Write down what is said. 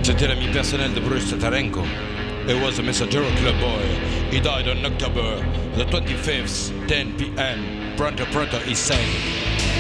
C'était l'ami personnel de Bruce Tatarenko. He was a Messagero club boy. He died on October the 25th, 10 p.m. Pronto Pronto, East Side.